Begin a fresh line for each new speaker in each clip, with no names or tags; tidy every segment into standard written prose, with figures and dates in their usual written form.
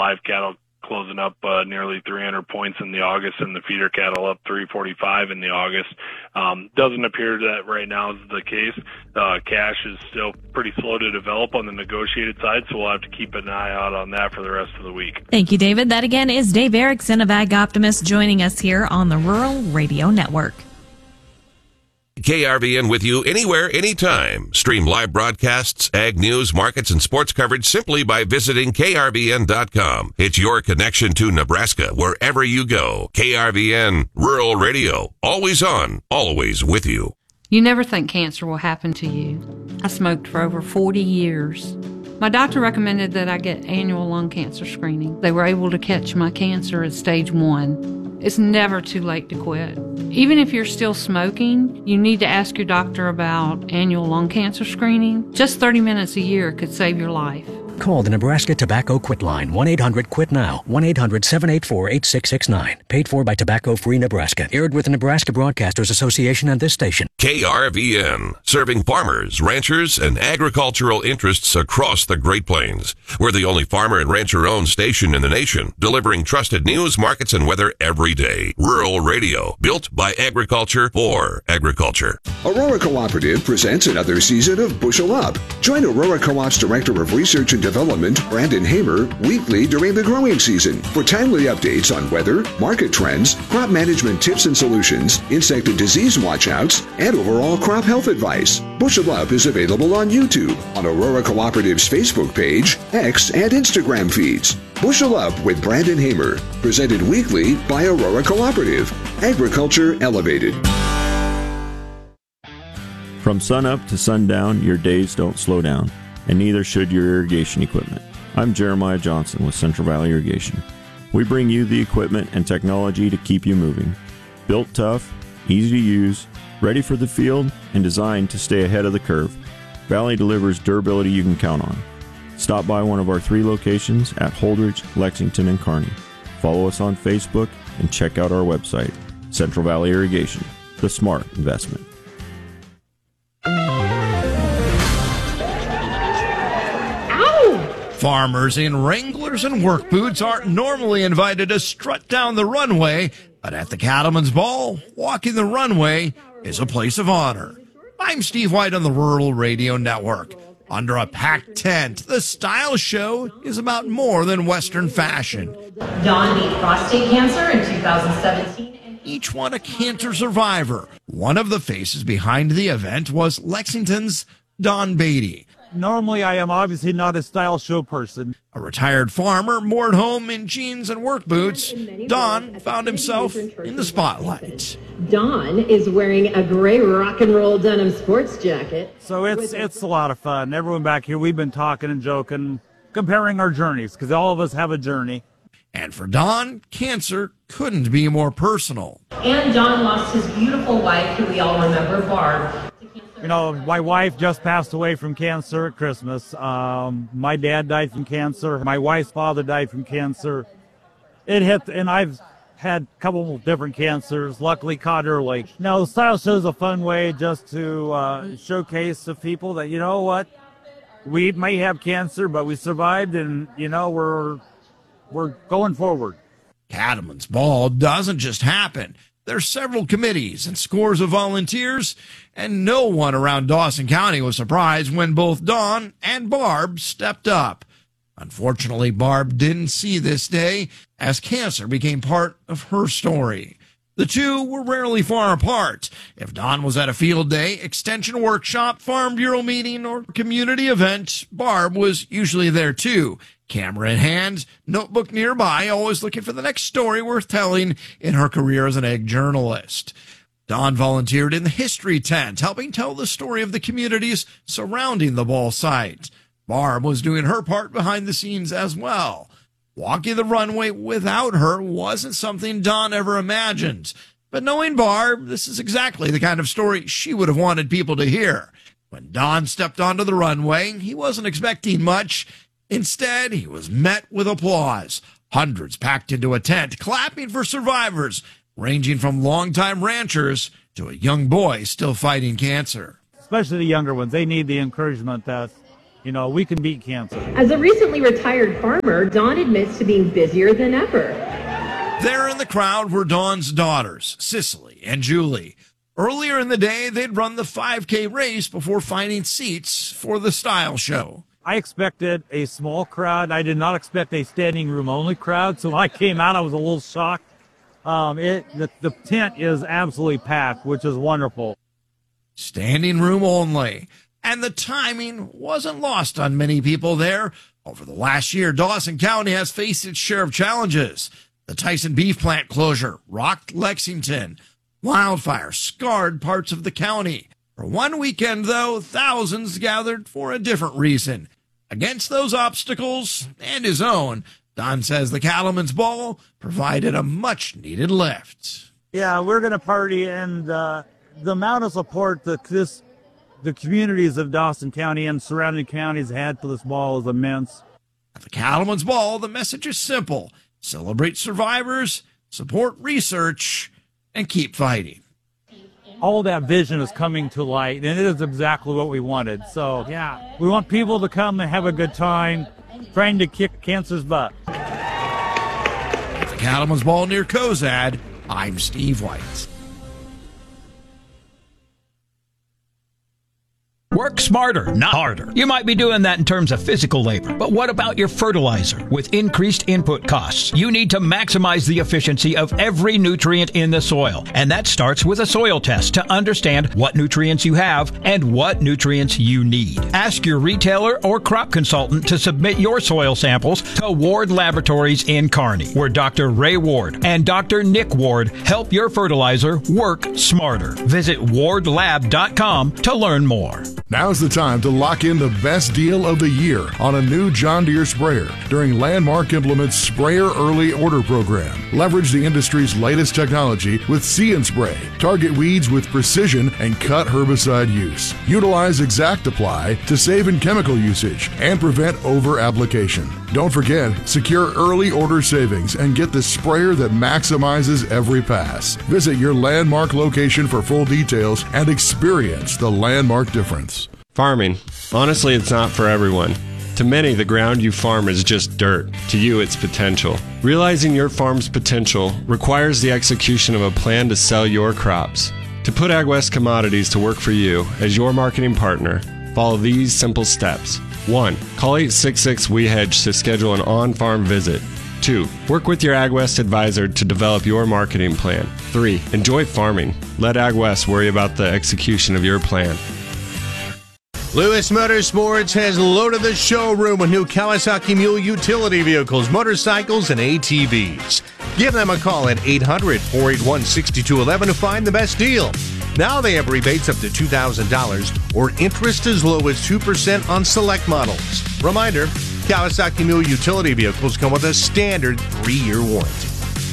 live cattle closing up nearly 300 points in the August, and the feeder cattle up 345 in the August. Doesn't appear that right now is the case. Cash is still pretty slow to develop on the negotiated side, so we'll have to keep an eye out on that for the rest of the week.
Thank you, David. That again is Dave Erickson of Ag Optimist joining us here on the Rural Radio Network.
KRVN with you anywhere, anytime. Stream live broadcasts, ag news, markets, and sports coverage simply by visiting KRVN.com. It's your connection to Nebraska wherever you go. KRVN, Rural Radio, always on, always with you.
You never think cancer will happen to you. I smoked for over 40 years. My doctor recommended that I get annual lung cancer screening. They were able to catch my cancer at stage 1. It's never too late to quit. Even if you're still smoking, you need to ask your doctor about annual lung cancer screening. Just 30 minutes a year could save your life.
Call the Nebraska Tobacco Quit Line, 1-800-QUIT-NOW, 1-800-784-8669. Paid for by Tobacco Free Nebraska. Aired with the Nebraska Broadcasters Association and this station.
KRVN, serving farmers, ranchers, and agricultural interests across the Great Plains. We're the only farmer and rancher-owned station in the nation, delivering trusted news, markets, and weather every day. Rural Radio, built by agriculture for agriculture.
Aurora Cooperative presents another season of Bushel Up. Join Aurora Co-op's Director of Research and Development, Brandon Hamer, weekly during the growing season for timely updates on weather, market trends, crop management tips and solutions, insect and disease watchouts, and overall crop health advice. Bushel Up is available on YouTube, on Aurora Cooperative's Facebook page, X, and Instagram feeds. Bushel Up with Brandon Hamer, presented weekly by Aurora Cooperative. Agriculture Elevated.
From sunup to sundown, your days don't slow down, and neither should your irrigation equipment. I'm Jeremiah Johnson with Central Valley Irrigation. We bring you the equipment and technology to keep you moving. Built tough, easy to use, ready for the field, and designed to stay ahead of the curve. Valley delivers durability you can count on. Stop by one of our 3 locations at Holdridge, Lexington, and Kearney. Follow us on Facebook and check out our website, Central Valley Irrigation, the smart investment.
Farmers in Wranglers and work boots aren't normally invited to strut down the runway, but at the Cattlemen's Ball, walking the runway is a place of honor. I'm Steve White on the Rural Radio Network. Under a packed tent, the style show is about more than Western fashion.
Dawn beat prostate cancer in 2017.
Each one a cancer survivor. One of the faces behind the event was Lexington's Don Beatty.
Normally, I am obviously not a style show person.
A retired farmer moored home in jeans and work boots, Don found himself in the spotlight.
Don is wearing a gray rock and roll denim sports jacket.
So it's a lot of fun. Everyone back here, we've been talking and joking, comparing our journeys, because all of us have a journey.
And for Don, cancer couldn't be more personal.
And Don lost his beautiful wife, who we all remember, Barb.
You know, my wife just passed away from cancer at Christmas. My dad died from cancer. My wife's father died from cancer. It hit, and I've had a couple of different cancers, luckily caught early. Now, the style show is a fun way just to showcase to people that, you know what, we may have cancer, but we survived, and, you know, we're going forward.
Cattlemen's Ball doesn't just happen. There's several committees and scores of volunteers, and no one around Dawson County was surprised when both Dawn and Barb stepped up. Unfortunately, Barb didn't see this day as cancer became part of her story. The two were rarely far apart. If Dawn was at a field day, extension workshop, farm bureau meeting, or community event, Barb was usually there too. Camera in hand, notebook nearby, always looking for the next story worth telling in her career as an ag journalist. Dawn volunteered in the history tent, helping tell the story of the communities surrounding the ball site. Barb was doing her part behind the scenes as well. Walking the runway without her wasn't something Dawn ever imagined. But knowing Barb, this is exactly the kind of story she would have wanted people to hear. When Dawn stepped onto the runway, he wasn't expecting much. Instead, he was met with applause. Hundreds packed into a tent, clapping for survivors, ranging from longtime ranchers to a young boy still fighting cancer.
Especially the younger ones, they need the encouragement that we can beat cancer.
As a recently retired farmer, Dawn admits to being busier than ever.
There in the crowd were Dawn's daughters, Cicely and Julie. Earlier in the day, they'd run the 5K race before finding seats for the style show.
I expected a small crowd. I did not expect a standing room only crowd. So when I came out, I was a little shocked. The tent is absolutely packed, which is wonderful.
Standing room only. And the timing wasn't lost on many people there. Over the last year, Dawson County has faced its share of challenges. The Tyson beef plant closure rocked Lexington. Wildfire scarred parts of the county. For one weekend, though, thousands gathered for a different reason. Against those obstacles and his own, Don says the Cattlemen's Ball provided a much-needed lift.
Yeah, we're going to party, and the amount of support that the communities of Dawson County and surrounding counties had for this ball is immense.
At the Cattlemen's Ball, the message is simple. Celebrate survivors, support research, and keep fighting.
All that vision is coming to light, and it is exactly what we wanted. So, yeah, we want people to come and have a good time trying to kick cancer's butt.
At the Cattlemen's Ball near Cozad, I'm Steve White.
Work smarter, not harder. You might be doing that in terms of physical labor, but what about your fertilizer? With increased input costs, you need to maximize the efficiency of every nutrient in the soil. And that starts with a soil test to understand what nutrients you have and what nutrients you need. Ask your retailer or crop consultant to submit your soil samples to Ward Laboratories in Kearney, where Dr. Ray Ward and Dr. Nick Ward help your fertilizer work smarter. Visit wardlab.com to learn more.
Now's the time to lock in the best deal of the year on a new John Deere sprayer during Landmark Implement's Sprayer Early Order Program. Leverage the industry's latest technology with See and Spray. Target weeds with precision and cut herbicide use. Utilize Exact Apply to save in chemical usage and prevent over-application. Don't forget, secure early order savings and get the sprayer that maximizes every pass. Visit your Landmark location for full details and experience the Landmark difference.
Farming. Honestly, it's not for everyone. To many, the ground you farm is just dirt. To you, it's potential. Realizing your farm's potential requires the execution of a plan to sell your crops. To put AgWest Commodities to work for you as your marketing partner, follow these simple steps. 1. Call 866-WE-HEDGE to schedule an on-farm visit. 2. Work with your AgWest advisor to develop your marketing plan. 3. Enjoy farming. Let AgWest worry about the execution of your plan.
Lewis Motorsports has loaded the showroom with new Kawasaki Mule utility vehicles, motorcycles, and ATVs. Give them a call at 800-481-6211 to find the best deal. Now they have rebates up to $2,000 or interest as low as 2% on select models. Reminder, Kawasaki Mule utility vehicles come with a standard 3-year warranty.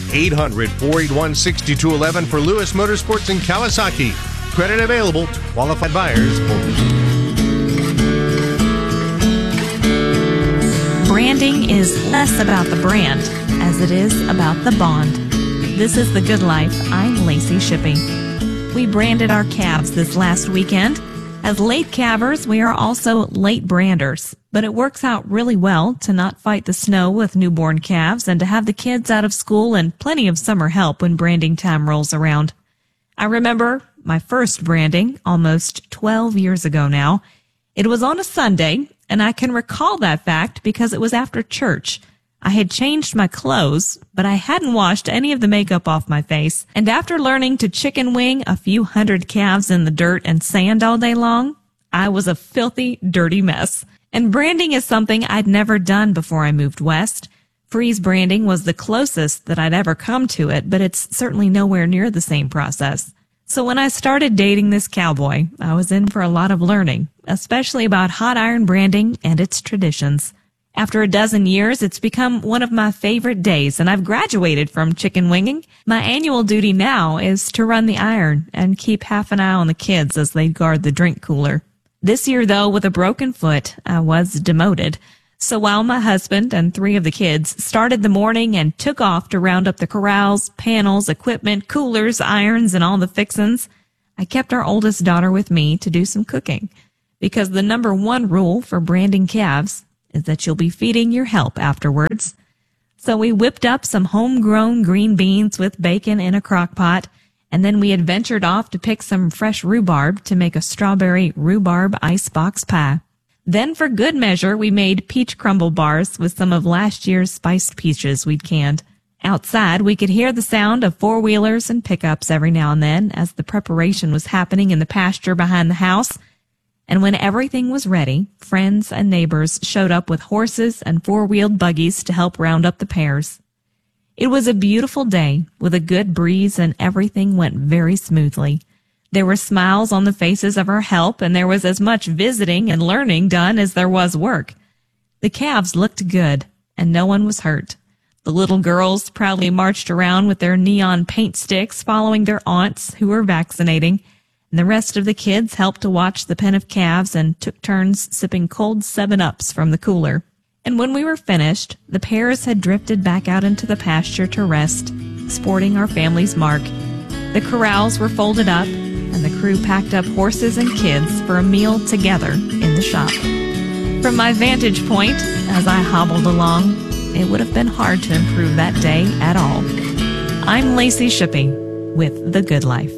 800-481-6211 for Lewis Motorsports and Kawasaki. Credit available. Qualified buyers only.
Branding is less about the brand as it is about the bond. This is The Good Life. I'm Lacey Shippey. We branded our calves this last weekend. As late calvers, we are also late branders, but it works out really well to not fight the snow with newborn calves and to have the kids out of school and plenty of summer help when branding time rolls around. I remember my first branding almost 12 years ago now. It was on a Sunday, and I can recall that fact because it was after church. I had changed my clothes, but I hadn't washed any of the makeup off my face. And after learning to chicken wing a few hundred calves in the dirt and sand all day long, I was a filthy, dirty mess. And branding is something I'd never done before I moved west. Freeze branding was the closest that I'd ever come to it, but it's certainly nowhere near the same process. So when I started dating this cowboy, I was in for a lot of learning, especially about hot iron branding and its traditions. After a dozen years, it's become one of my favorite days, and I've graduated from chicken winging. My annual duty now is to run the iron and keep half an eye on the kids as they guard the drink cooler. This year, though, with a broken foot, I was demoted. So while my husband and 3 of the kids started the morning and took off to round up the corrals, panels, equipment, coolers, irons, and all the fixins, I kept our oldest daughter with me to do some cooking. because the number one rule for branding calves is that you'll be feeding your help afterwards. So we whipped up some homegrown green beans with bacon in a crock pot, and then we adventured off to pick some fresh rhubarb to make a strawberry rhubarb icebox pie. Then for good measure, we made peach crumble bars with some of last year's spiced peaches we'd canned. Outside, we could hear the sound of four-wheelers and pickups every now and then as the preparation was happening in the pasture behind the house. And when everything was ready, friends and neighbors showed up with horses and four-wheeled buggies to help round up the pairs. It was a beautiful day with a good breeze, and everything went very smoothly. There were smiles on the faces of our help, and there was as much visiting and learning done as there was work. The calves looked good, and no one was hurt. The little girls proudly marched around with their neon paint sticks following their aunts who were vaccinating, and the rest of the kids helped to watch the pen of calves and took turns sipping cold 7-Ups from the cooler. And when we were finished, the pairs had drifted back out into the pasture to rest, sporting our family's mark. The corrals were folded up, and the crew packed up horses and kids for a meal together in the shop. From my vantage point, as I hobbled along, it would have been hard to improve that day at all. I'm Lacey Shippey with The Good Life.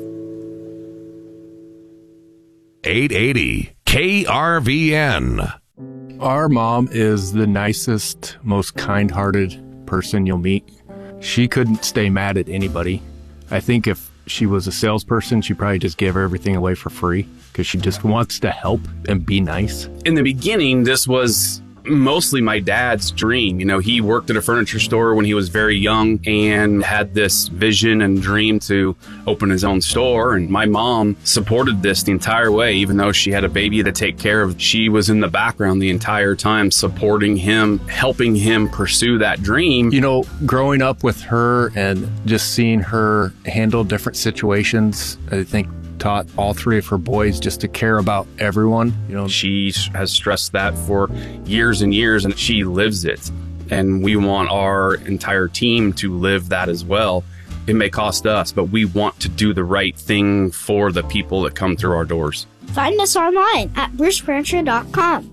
880 KRVN.
Our mom is the nicest, most kind-hearted person you'll meet. She couldn't stay mad at anybody. I think if she was a salesperson, she'd probably just give everything away for free because she just wants to help and be nice.
In the beginning, this was mostly my dad's dream. You know, he worked at a furniture store when he was very young and had this vision and dream to open his own store. And my mom supported this the entire way, even though she had a baby to take care of. She was in the background the entire time, supporting him, helping him pursue that dream.
You know, growing up with her and just seeing her handle different situations, I think taught all three of her boys just to care about everyone. You know,
she has stressed that for years and years, and she lives it. And we want our entire team to live that as well. It may cost us, but we want to do the right thing for the people that come through our doors.
Find us online at brucefurniture.com.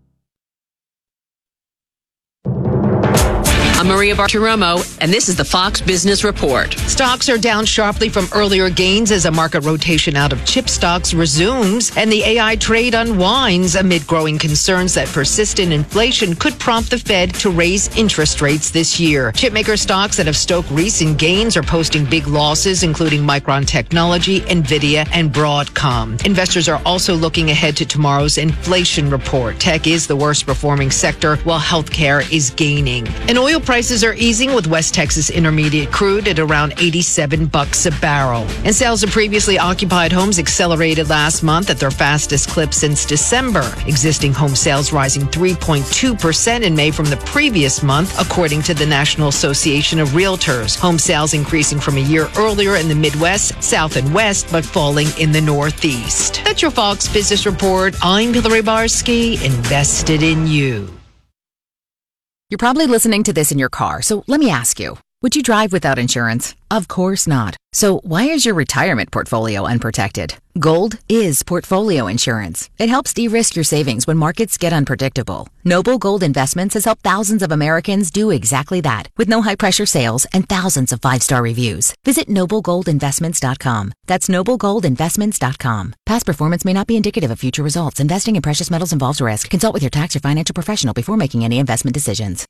I'm Maria Bartiromo, and this is the Fox Business Report. Stocks are down sharply from earlier gains as a market rotation out of chip stocks resumes, and the AI trade unwinds amid growing concerns that persistent inflation could prompt the Fed to raise interest rates this year. Chipmaker stocks that have stoked recent gains are posting big losses, including Micron Technology, Nvidia, and Broadcom. Investors are also looking ahead to tomorrow's inflation report. Tech is the worst performing sector, while healthcare is gaining. And oil prices are easing, with West Texas Intermediate crude at around $87 a barrel. And sales of previously occupied homes accelerated last month at their fastest clip since December. Existing home sales rising 3.2% in May from the previous month, according to the National Association of Realtors. Home sales increasing from a year earlier in the Midwest, South, and West, but falling in the Northeast. That's your Fox Business Report. I'm Hillary Barsky, invested in you.
You're probably listening to this in your car, so let me ask you, would you drive without insurance? Of course not. So why is your retirement portfolio unprotected? Gold is portfolio insurance. It helps de-risk your savings when markets get unpredictable. Noble Gold Investments has helped thousands of Americans do exactly that, with no high-pressure sales and thousands of 5-star reviews. Visit NobleGoldInvestments.com. That's NobleGoldInvestments.com. Past performance may not be indicative of future results. Investing in precious metals involves risk. Consult with your tax or financial professional before making any investment decisions.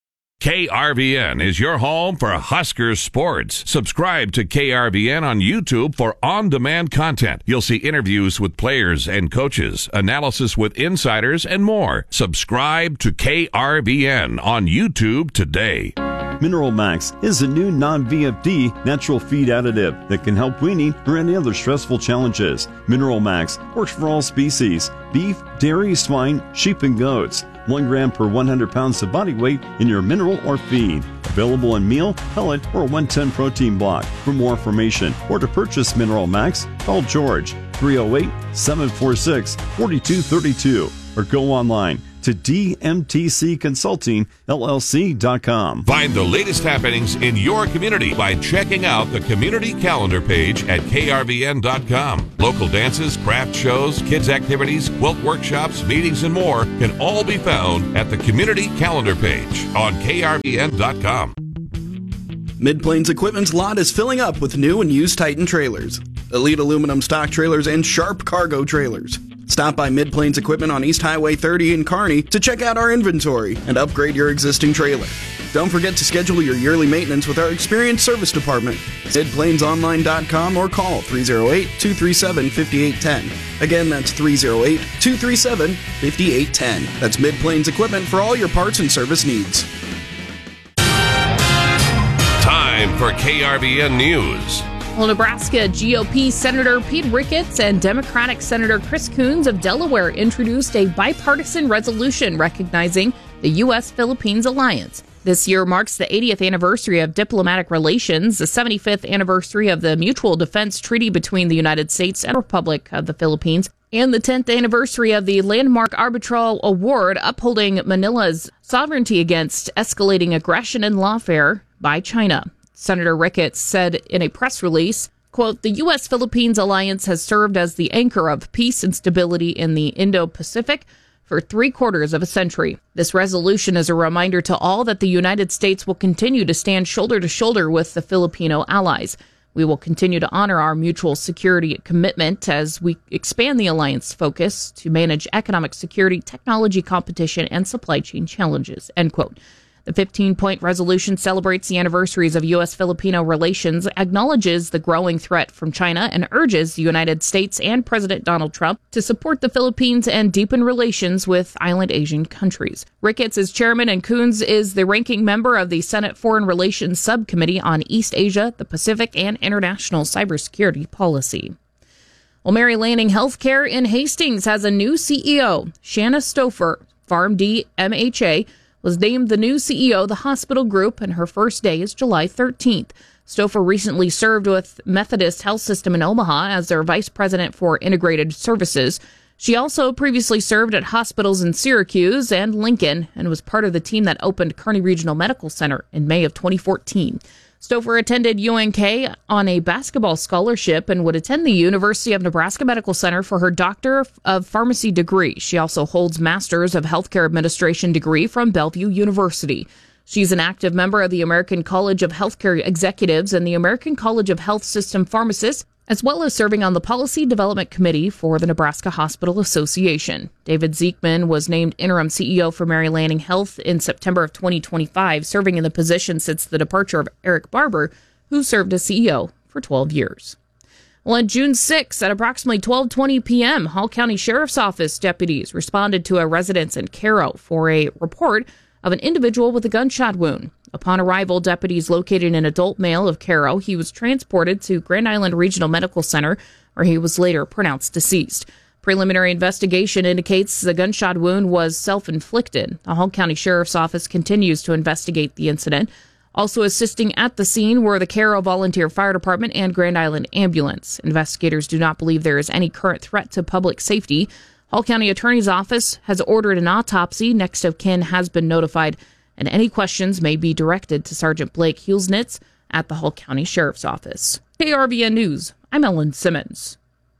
KRVN is your home for Husker sports. Subscribe to KRVN on YouTube for on-demand content. You'll see interviews with players and coaches, analysis with insiders, and more. Subscribe to KRVN on YouTube today.
Mineral Max is a new non-VFD natural feed additive that can help weaning or any other stressful challenges. Mineral Max works for all species: beef, dairy, swine, sheep, and goats. 1 gram per 100 pounds of body weight in your mineral or feed. Available in meal, pellet, or 110 protein block. For more information or to purchase Mineral Max, call George 308-746-4232 or go online to dmtcconsultingllc.com.
Find the latest happenings in your community by checking out the community calendar page at krvn.com. Local dances, craft shows, kids activities, quilt workshops, meetings, and more can all be found at the community calendar page on krvn.com.
Mid-Plains Equipment's lot is filling up with new and used Titan trailers, Elite aluminum stock trailers, and Sharp cargo trailers. Stop by Mid-Plains Equipment on East Highway 30 in Kearney to check out our inventory and upgrade your existing trailer. Don't forget to schedule your yearly maintenance with our experienced service department. MidPlainsOnline.com or call 308-237-5810. Again, that's 308-237-5810. That's Mid-Plains Equipment for all your parts and service needs.
Time for KRVN News.
Well, Nebraska GOP Senator Pete Ricketts and Democratic Senator Chris Coons of Delaware introduced a bipartisan resolution recognizing the U.S.-Philippines alliance. This year marks the 80th anniversary of diplomatic relations, the 75th anniversary of the Mutual Defense Treaty between the United States and Republic of the Philippines, and the 10th anniversary of the landmark arbitral award upholding Manila's sovereignty against escalating aggression and lawfare by China. Senator Ricketts said in a press release, quote, "The U.S.-Philippines alliance has served as the anchor of peace and stability in the Indo-Pacific for 3/4 of a century. This resolution is a reminder to all that the United States will continue to stand shoulder to shoulder with the Filipino allies. We will continue to honor our mutual security commitment as we expand the alliance focus to manage economic security, technology competition, and supply chain challenges," end quote. The 15-point resolution celebrates the anniversaries of U.S.-Filipino relations, acknowledges the growing threat from China, and urges the United States and President Donald Trump to support the Philippines and deepen relations with island Asian countries. Ricketts is chairman, and Coons is the ranking member of the Senate Foreign Relations Subcommittee on East Asia, the Pacific, and International Cybersecurity Policy. Well, Mary Lanning Healthcare in Hastings has a new CEO. Shanna Stouffer, PharmD MHA, was named the new CEO of the hospital group, and her first day is July 13th. Stouffer recently served with Methodist Health System in Omaha as their vice president for integrated services. She also previously served at hospitals in Syracuse and Lincoln and was part of the team that opened Kearney Regional Medical Center in May of 2014. Stouffer attended UNK on a basketball scholarship and would attend the University of Nebraska Medical Center for her Doctor of Pharmacy degree. She also holds Master's of Healthcare Administration degree from Bellevue University. She's an active member of the American College of Healthcare Executives and the American College of Health System Pharmacists, as well as serving on the Policy Development Committee for the Nebraska Hospital Association. David Zeekman was named interim CEO for Mary Lanning Health in September of 2025, serving in the position since the departure of Eric Barber, who served as CEO for 12 years. Well, on June 6 at approximately 12:20 p.m., Hall County Sheriff's Office deputies responded to a residence in Cairo for a report of an individual with a gunshot wound. Upon arrival, deputies located an adult male of Cairo. He was transported to Grand Island Regional Medical Center, where he was later pronounced deceased. Preliminary investigation indicates the gunshot wound was self-inflicted. The Hall County Sheriff's Office continues to investigate the incident. Also assisting at the scene were the Cairo Volunteer Fire Department and Grand Island Ambulance. Investigators do not believe there is any current threat to public safety. Hall County Attorney's Office has ordered an autopsy. Next of kin has been notified, and any questions may be directed to Sergeant Blake Hulsnitz at the Hall County Sheriff's Office. KRVN News, I'm Ellen Simmons.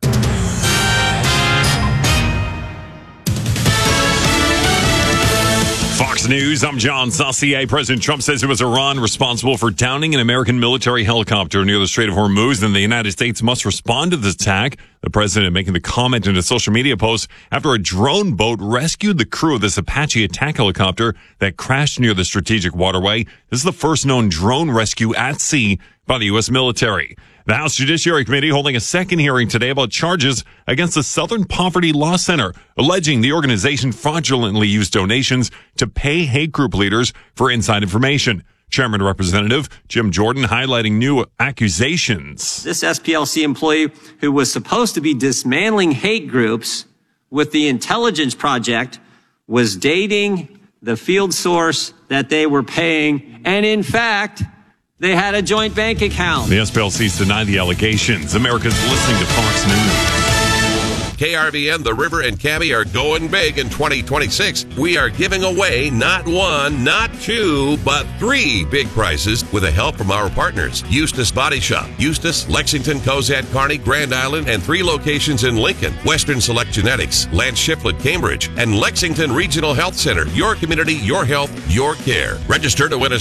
Fox News, I'm John Saucier. President Trump says it was Iran responsible for downing an American military helicopter near the Strait of Hormuz, and the United States must respond to this attack. The president making the comment in a social media post after a drone boat rescued the crew of this Apache attack helicopter that crashed near the strategic waterway. This is the first known drone rescue at sea by the U.S. military. The House Judiciary Committee holding a second hearing today about charges against the Southern Poverty Law Center, alleging the organization fraudulently used donations to pay hate group leaders for inside information. Chairman Representative Jim Jordan highlighting new accusations.
This SPLC employee who was supposed to be dismantling hate groups with the Intelligence Project was dating the field source that they were paying, and in fact, they had a joint bank account.
The SPLC's denied the allegations. America's listening to Fox News.
KRVN, The River, and Cabby are going big in 2026. We are giving away not one, not two, but 3 big prizes with the help from our partners. Eustis Body Shop, Eustis, Lexington, Cozad, Kearney, Grand Island, and 3 locations in Lincoln. Western Select Genetics, Lance Shiflett, Cambridge, and Lexington Regional Health Center. Your community, your health, your care. Register to win a